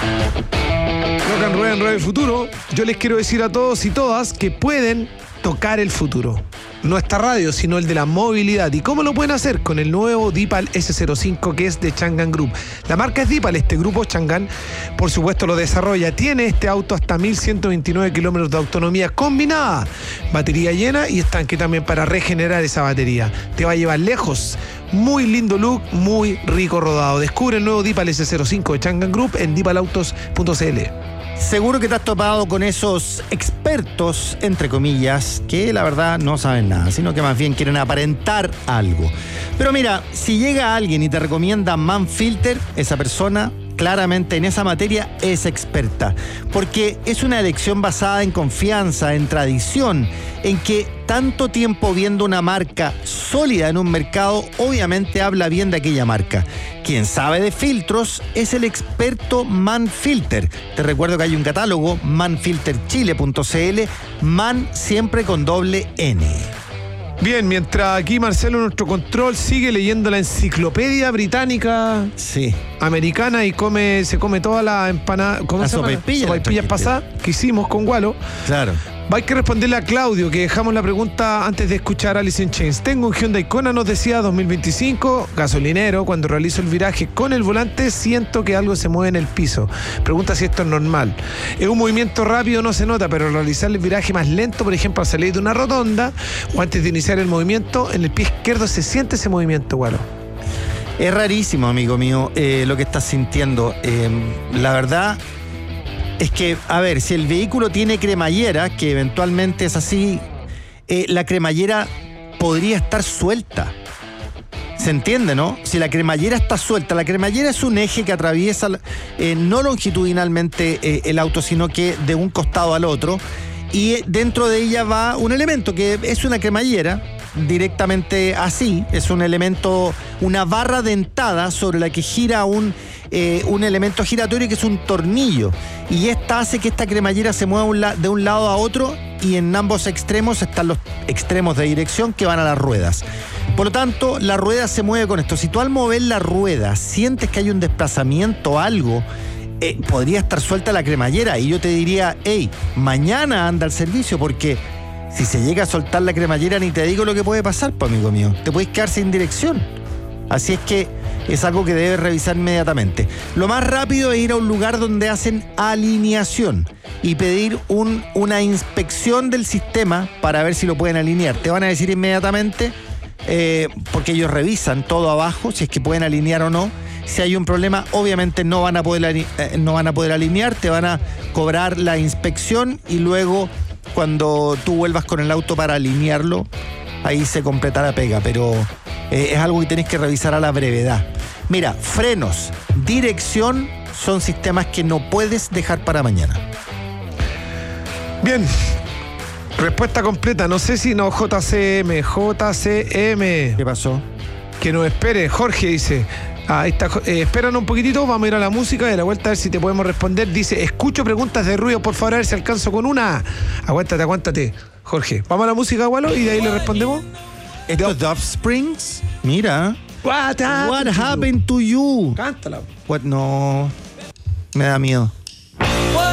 Rock and Rueda en Radio Futuro. Yo les quiero decir a todos y todas que pueden tocar el futuro. No esta radio, sino el de la movilidad. ¿Y cómo lo pueden hacer? Con el nuevo Dipal S05, que es de Changan Group. La marca es Dipal, este grupo Changan, por supuesto, lo desarrolla. Tiene este auto hasta 1129 kilómetros de autonomía combinada, batería llena y estanque también para regenerar esa batería. Te va a llevar lejos. Muy lindo look, muy rico rodado. Descubre el nuevo Dipal S05 de Changan Group en dipalautos.cl. Seguro que te has topado con esos expertos, entre comillas, que la verdad no saben nada, sino que más bien quieren aparentar algo. Pero mira, si llega alguien y te recomienda Manfilter, esa persona claramente en esa materia es experta, porque es una elección basada en confianza, en tradición, en que tanto tiempo viendo una marca sólida en un mercado, obviamente habla bien de aquella marca. Quien sabe de filtros es el experto Manfilter. Te recuerdo que hay un catálogo, manfilterchile.cl, man siempre con doble N. Bien, mientras aquí Marcelo, nuestro control, sigue leyendo la enciclopedia británica, sí, americana, y se come toda la empanada, ¿cómo se llama? Sopaipillas pasadas que hicimos con Gualo. Claro. Hay que responderle a Claudio, que dejamos la pregunta antes de escuchar a Alice in Chains. Tengo un Hyundai Kona, nos decía, 2025, gasolinero. Cuando realizo el viraje con el volante, siento que algo se mueve en el piso. Pregunta si esto es normal. Es un movimiento rápido, no se nota, pero al realizar el viraje más lento, por ejemplo, al salir de una rotonda o antes de iniciar el movimiento, en el pie izquierdo se siente ese movimiento, Gualo. Es rarísimo, amigo mío, lo que estás sintiendo. La verdad es que, a ver, si el vehículo tiene cremallera, que eventualmente es así, la cremallera podría estar suelta. ¿Se entiende, no? Si la cremallera está suelta, la cremallera es un eje que atraviesa no longitudinalmente el auto, sino que de un costado al otro, y dentro de ella va un elemento que es una cremallera, directamente así, es un elemento, una barra dentada sobre la que gira un elemento giratorio que es un tornillo, y esta hace que esta cremallera se mueva de un lado a otro, y en ambos extremos están los extremos de dirección que van a las ruedas. Por lo tanto, la rueda se mueve con esto. Si tú al mover la rueda sientes que hay un desplazamiento o algo, podría estar suelta la cremallera, y yo te diría, hey, mañana anda al servicio, porque si se llega a soltar la cremallera, ni te digo lo que puede pasar, pues, amigo mío. Te puedes quedar sin dirección. Así es que es algo que debes revisar inmediatamente. Lo más rápido es ir a un lugar donde hacen alineación y pedir una inspección del sistema para ver si lo pueden alinear. Te van a decir inmediatamente, porque ellos revisan todo abajo, si es que pueden alinear o no. Si hay un problema, obviamente no van a poder alinear, te van a cobrar la inspección, y luego, cuando tú vuelvas con el auto para alinearlo, ahí se completa la pega, pero es algo que tenés que revisar a la brevedad. Mira, frenos, dirección son sistemas que no puedes dejar para mañana. Bien, respuesta completa. No sé si no, JCM. ¿Qué pasó? Que nos espere, Jorge dice. Ahí está, espéranos un poquitito, vamos a ir a la música y de la vuelta a ver si te podemos responder. Dice, escucho preguntas de ruido, por favor, a ver si alcanzo con una. Aguántate, Jorge. Vamos a la música, Gualo, y de ahí le respondemos. ¿Esto es Offsprings? Mira. What happened to you? Cántala. No, me da miedo.